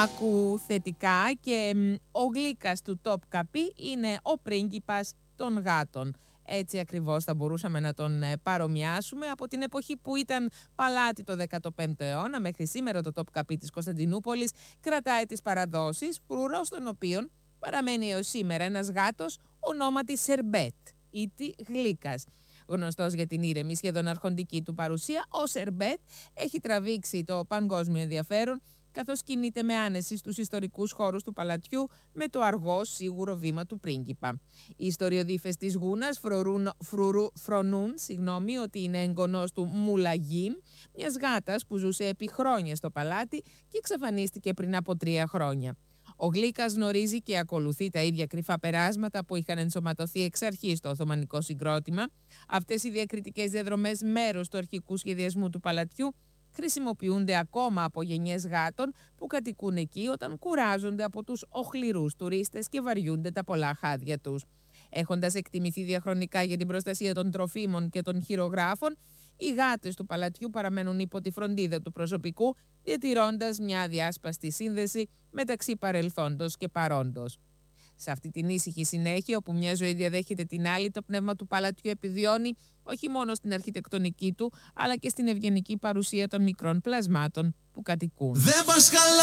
άκου θετικά και ο γλύκας του Τόπκαπη είναι ο πρίγκιπας των γάτων. Έτσι ακριβώς θα μπορούσαμε να τον παρομοιάσουμε. Από την εποχή που ήταν παλάτι το 15ο αιώνα μέχρι σήμερα το Τόπκαπη της Κωνσταντινούπολης κρατάει τις παραδόσεις, φρουρός των οποίων παραμένει έως σήμερα ένας γάτος ονόματι Σερμπέτ ή τη γλύκας. Γνωστός για την ήρεμη σχεδόν αρχοντική του παρουσία, ο Σερμπέτ έχει τραβήξει το παγκόσμιο ενδιαφέρον καθώς κινείται με άνεση στους ιστορικούς χώρους του παλατιού με το αργό σίγουρο βήμα του πρίγκιπα. Οι ιστοριοδίφες της Γούνας φρονούν ότι είναι εγγονός του Μουλαγίμ, μιας γάτας που ζούσε επί χρόνια στο παλάτι και εξαφανίστηκε πριν από 3 χρόνια. Ο Γλύκας γνωρίζει και ακολουθεί τα ίδια κρυφά περάσματα που είχαν ενσωματωθεί εξ αρχής στο Οθωμανικό συγκρότημα. Αυτές οι διακριτικές διαδρομές, μέρος του αρχικού σχεδιασμού του παλατιού, χρησιμοποιούνται ακόμα από γενιές γάτων που κατοικούν εκεί όταν κουράζονται από τους οχληρούς τουρίστες και βαριούνται τα πολλά χάδια τους. Έχοντας εκτιμηθεί διαχρονικά για την προστασία των τροφίμων και των χειρογράφων, οι γάτες του παλατιού παραμένουν υπό τη φροντίδα του προσωπικού, διατηρώντας μια αδιάσπαστη σύνδεση μεταξύ παρελθόντος και παρόντος. Σε αυτή την ήσυχη συνέχεια, όπου μια ζωή διαδέχεται την άλλη, το πνεύμα του παλατιού επιβιώνει όχι μόνο στην αρχιτεκτονική του, αλλά και στην ευγενική παρουσία των μικρών πλασμάτων που κατοικούν.